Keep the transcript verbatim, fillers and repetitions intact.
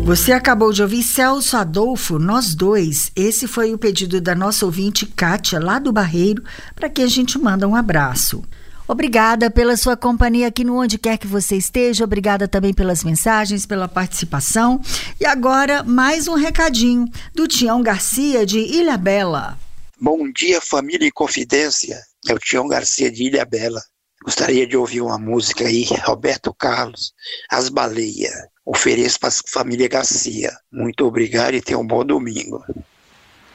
Você acabou de ouvir Celso Adolfo, Nós Dois. Esse foi o pedido da nossa ouvinte Kátia, lá do Barreiro, para quem a gente manda um abraço. Obrigada pela sua companhia aqui no Onde Quer Que Você Esteja. Obrigada também pelas mensagens, pela participação. E agora, mais um recadinho do Tião Garcia, de Ilhabela. Bom dia, família e confidência. É o Tião Garcia, de Ilhabela. Gostaria de ouvir uma música aí, Roberto Carlos, As Baleias. Ofereço para a família Garcia. Muito obrigado e tenha um bom domingo.